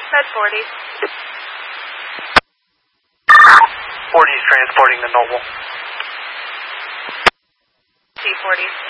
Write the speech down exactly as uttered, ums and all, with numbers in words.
Med forty. forty is transporting the Noble. T forty.